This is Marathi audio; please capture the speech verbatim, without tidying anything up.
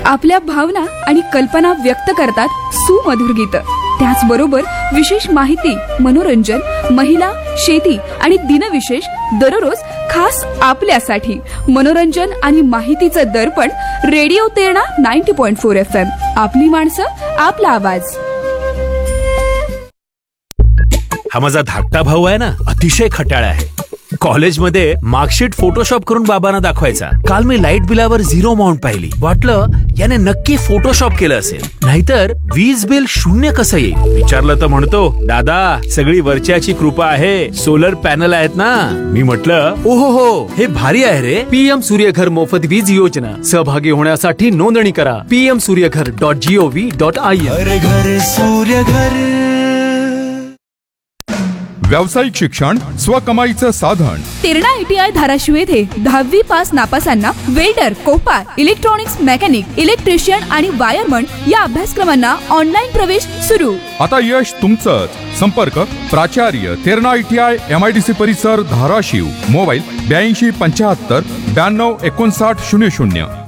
आपल्या भावना आणि कल्पना व्यक्त करतात सुमधुर गीत. त्याचबरोबर विशेष माहिती, मनोरंजन, महिला, शेती आणि दिनविशेष दररोज खास आपल्यासाठी. मनोरंजन आणि माहितीचं दर्पण radio Terna ninety point four F M. आपली माणसं, आपला आवाज. हा माझा धाकटा भाऊ आहे ना, अतिशय खट्याळ आहे. कॉलेजमध्ये मार्कशीट फोटोशॉप करून बाबांना दाखवायचा. काल मी लाईट बिलावर झिरो अमाऊंट पाहिली. वाटलं याने नक्की फोटोशॉप केलं असेल, नाहीतर वीज बिल शून्य कसं येईल. विचारलं तर म्हणतो, दादा सगळी वरच्याची कृपा आहे, सोलर पॅनल आहेत ना. मी म्हटलं, ओहो हो, हे भारी आहे रे. पीएम सूर्यघर मोफत वीज योजना. सहभागी होण्यासाठी नोंदणी करा PM Surya Ghar dot G O V dot I N. घर सूर्यघर. व्यावसायिक शिक्षण स्वकमाईचं साधन. तेरणा आयटीआय धाराशिव येथे दहावी pass नापासांना welder, Kopar, electronics mechanic, electrician आणि वायरमन या अभ्यासक्रमांना ऑनलाईन प्रवेश सुरू. आता यश तुमचंच. संपर्क प्राचार्य तेरणा आयटीआय एमआयडीसी परिसर धाराशिव. मोबाईल ब्याऐंशी पंच्याहत्तर ब्याण्णव एकोणसाठ शून्य शून्य.